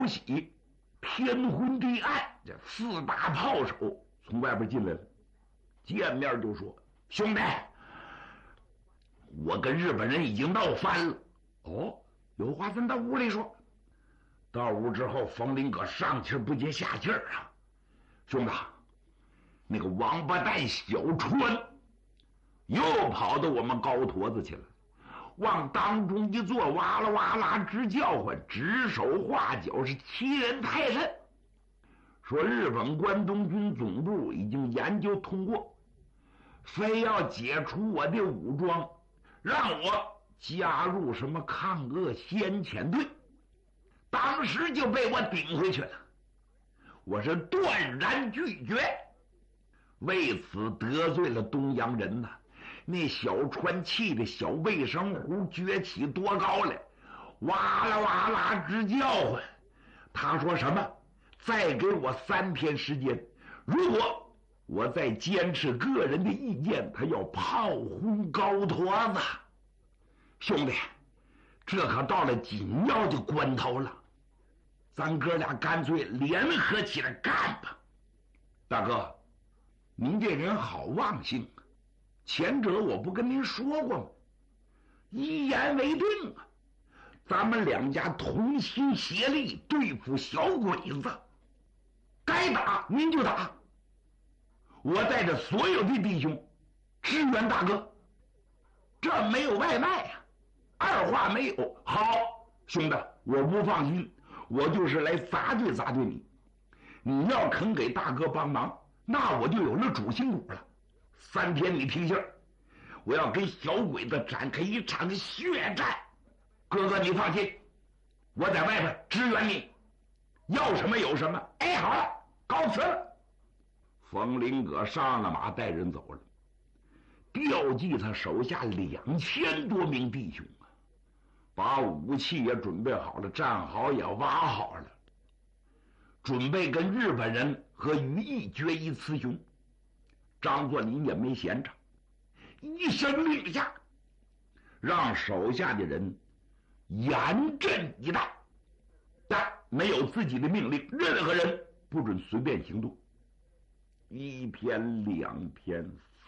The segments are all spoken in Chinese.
喜天昏地暗，这4大炮手从外边进来了，见面就说：“兄弟，我跟日本人已经闹翻了。”哦，有话咱到屋里说。到屋之后，冯林阁上气不接下气啊！兄弟，那个王八蛋小川又跑到我们高坨子去了，往当中一坐，哇啦哇啦直叫唤，指手画脚，是欺人太甚。说日本关东军总部已经研究通过，非要解除我的武装，让我加入什么抗俄先遣队。当时就被我顶回去了，我是断然拒绝，为此得罪了东洋人呐。那小川气的小卫生壶撅起多高来，哇啦哇啦直叫唤。他说什么？再给我3天时间，如果我再坚持个人的意见，他要炮轰高坨子。兄弟，这可到了紧要的关头了，咱哥俩干脆联合起来干吧。大哥，您这人好忘性啊！前者我不跟您说过吗？一言为定啊！咱们2家同心协力对付小鬼子，该打您就打，我带着所有的弟兄支援大哥，这没有外卖呀，二话没有。好，兄弟，我不放心，我就是来砸对砸对你。你要肯给大哥帮忙，那我就有了主心骨了。3天你听信儿，我要跟小鬼子展开一场血战。哥哥你放心，我在外边支援你，要什么有什么。哎，好了，告辞了。冯林阁上了马，带人走了，调集他手下2000多名弟兄啊，把武器也准备好了，战壕也挖好了，准备跟日本人和于毅决一雌雄。张作霖也没闲着，一声令下，让手下的人严阵以待，但没有自己的命令，任何人不准随便行动。1天2天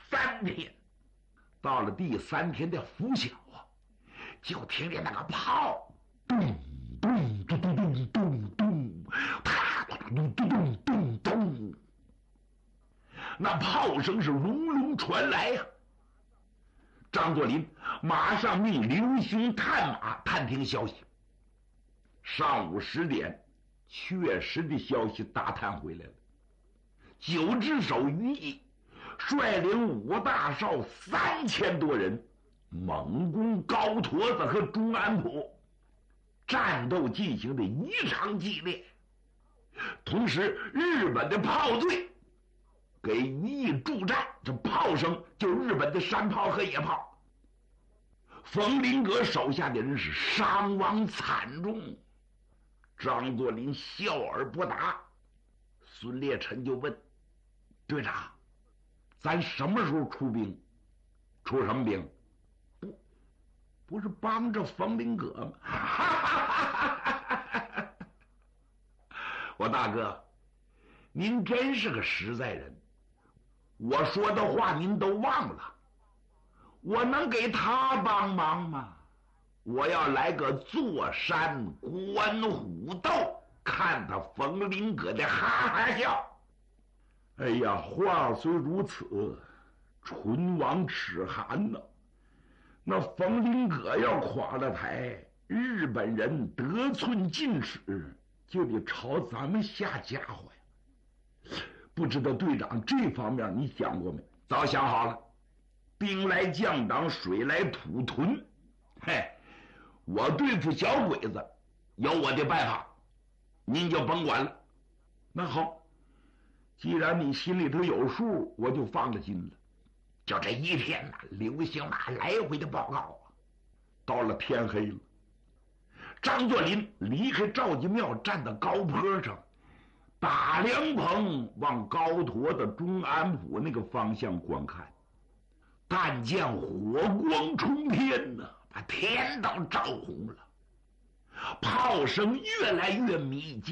3天，到了第3天的拂晓啊，就听见那个炮咚咚咚咚咚咚咚，啪咚咚咚咚咚，那炮声是隆隆传来呀。张作霖马上命刘兴探马探听消息。上午10点，确实的消息打探回来了。9只手于毅率领5大少3000多人，猛攻高坨子和中安浦，战斗进行的异常激烈。同时，日本的炮队给于毅助战，这炮声就是日本的山炮和野炮。冯林阁手下的人是伤亡惨重。张作霖笑而不答。孙烈臣就问队长：“咱什么时候出兵？出什么兵？不是帮着冯林阁吗？”我大哥，您真是个实在人，我说的话您都忘了。我能给他帮忙吗？我要来个坐山观虎斗，看他冯林阁的哈哈笑。哎呀，话虽如此，唇亡齿寒呐。那冯林阁要垮了台，日本人得寸进尺，就得朝咱们下家伙呀。不知道队长这方面你想过没？早想好了，兵来将挡，水来土屯。嘿，我对付小鬼子有我的办法，您就甭管了。那好，既然你心里头有数，我就放了心了。就这一天呐，刘兴马来回的报告啊。到了天黑了，张作霖离开赵家庙，站到高坡上，打凉棚往高坨的中安浦那个方向观看。但见火光冲天呐，把天都照红了。 炮声越来越密集。